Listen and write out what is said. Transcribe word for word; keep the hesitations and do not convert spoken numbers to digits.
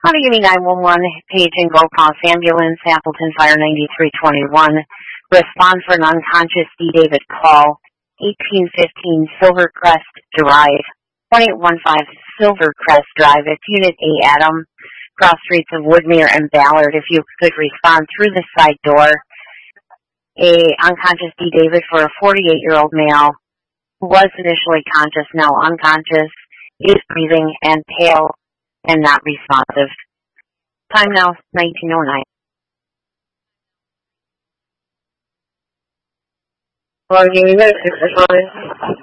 Allegheny nine one one, Page and Gopas Ambulance, Appleton Fire ninety-three twenty-one. Respond for an unconscious D. David Call, eighteen fifteen Silvercrest Drive, one eight one five Silvercrest Drive. It's Unit A, Adam, cross streets of Woodmere and Ballard. If you could respond through the side door. A unconscious D. David for a forty-eight-year-old male who was initially conscious, now unconscious, is breathing and pale and not responsive. Time now, nineteen oh nine. Well, give me that.